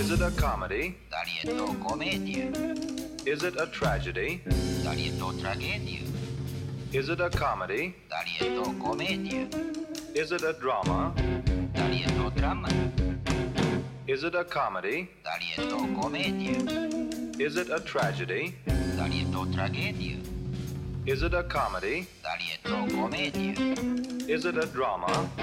Is it a comedy? Darietto comedie. Is it a tragedy? Darietto tragedie. Is it a comedy? Darietto comedie. Is it a drama? Darietto dramma. Is it a comedy? Darietto comedie. Is it a tragedy? Darietto tragedie. Is it a comedy? Darietto comedie. Is it a drama?